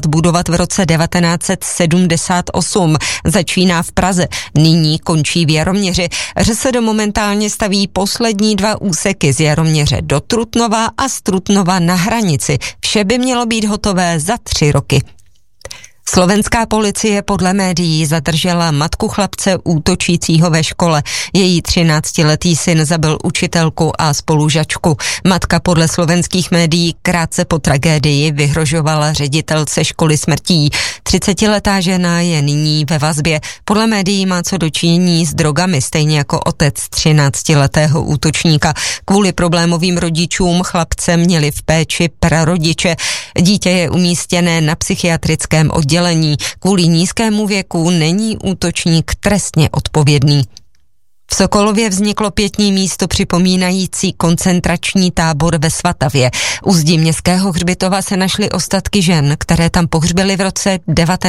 budovat v roce 1978. Začíná v Praze, nyní končí v Jaroměři. ŘSD momentálně staví poslední 2 úseky z Jaroměře do Trutnova a z Trutnova na hranici. Vše by mělo být hotové za 3 roky. Slovenská policie podle médií zadržela matku chlapce útočícího ve škole. Její 13letý syn zabil učitelku a spolužačku. Matka podle slovenských médií krátce po tragédii vyhrožovala ředitelce školy smrtí. 30letá žena je nyní ve vazbě. Podle médií má co dočinění s drogami, stejně jako otec 13letého útočníka. Kvůli problémovým rodičům chlapce měli v péči prarodiče. Dítě je umístěné na psychiatrickém oddělení. Kvůli nízkému věku není útočník trestně odpovědný. V Sokolově vzniklo pietní místo připomínající koncentrační tábor ve Svatavě. U zdi městského hřbitova se našly ostatky žen, které tam pohřbily v roce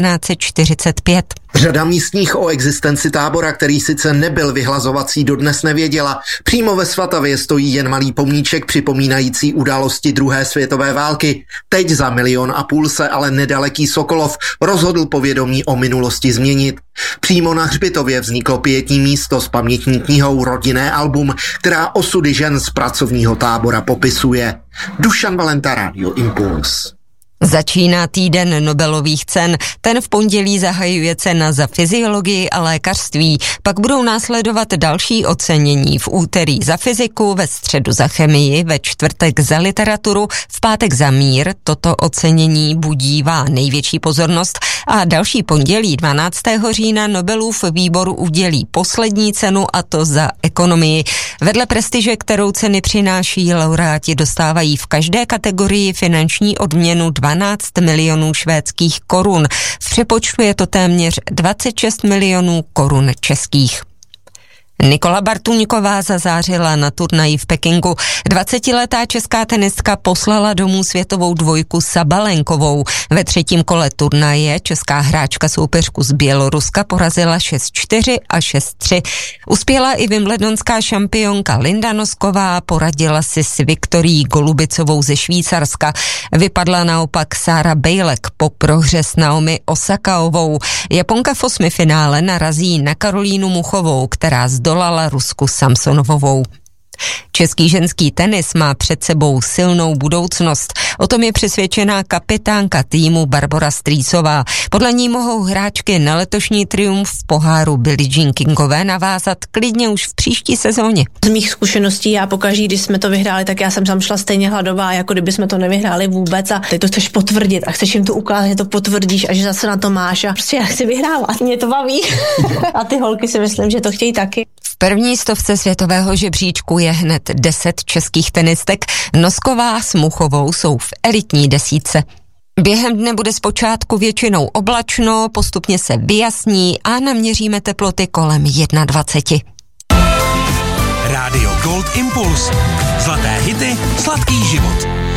1945. Řada místních o existenci tábora, který sice nebyl vyhlazovací, dodnes nevěděla. Přímo ve Svatavě stojí jen malý pomníček připomínající události druhé světové války. Teď za 1,5 milionu se ale nedaleký Sokolov rozhodl povědomí o minulosti změnit. Přímo na hřbitově vzniklo pietní místo s pamětní knihou Rodinné album, která osudy žen z pracovního tábora popisuje. Dušan Valenta, Radio Impuls. Začíná týden Nobelových cen. Ten v pondělí zahajuje cena za fyziologii a lékařství. Pak budou následovat další ocenění. V úterý za fyziku, ve středu za chemii, ve čtvrtek za literaturu, v pátek za mír. Toto ocenění budívá největší pozornost a další pondělí 12. října Nobelův výbor udělí poslední cenu, a to za ekonomii. Vedle prestiže, kterou ceny přináší, laureáti dostávají v každé kategorii finanční odměnu 12 milionů švédských korun. V přepočtu je to téměř 26 milionů korun českých. Nikola Bartuňková zazářila na turnaji v Pekingu. 20letá česká tenistka poslala domů světovou dvojku Sabalenkovou. Ve 3. kole turnaje česká hráčka soupeřku z Běloruska porazila 6-4 a 6-3. Uspěla i wimbledonská šampionka Linda Nosková, poradila si s Viktorií Golubicovou ze Švýcarska. Vypadla naopak Sára Bejlek po prohře s Naomi Osakaovou. Japonka v 8. finále narazí na Karolínu Muchovou, která zdolala Rusku Samsonovovou. Český ženský tenis má před sebou silnou budoucnost. O tom je přesvědčená kapitánka týmu Barbora Strýcová. Podle ní mohou hráčky na letošní triumf v poháru Billie Jean Kingové navázat klidně už v příští sezóně. Z mých zkušeností já pokaždý, když jsme to vyhráli, tak já jsem tam šla stejně hladová, jako kdyby jsme to nevyhráli vůbec, a ty to chceš potvrdit a chceš jim to ukázat, že to potvrdíš a že zase na to máš, a prostě já chci vyhrávat. Mě to baví. A ty holky si myslím, že to chtějí taky. V první 100 světového žebříčku je hned 10 českých tenistek. Nosková s Muchovou jsou v elitní desítce. Během dne bude zpočátku většinou oblačno, postupně se vyjasní a naměříme teploty kolem 21. Rádio Gold Impuls. Zlaté hity, sladký život.